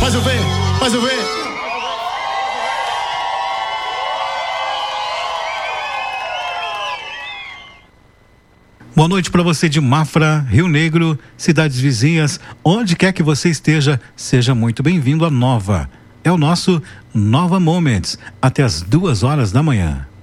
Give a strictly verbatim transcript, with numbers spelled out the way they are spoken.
Faz o V, faz o V. Boa noite para você de Mafra, Rio Negro, cidades vizinhas, onde quer que você esteja, seja muito bem-vindo à Nova. É o nosso Nova Moments, até as duas horas da manhã.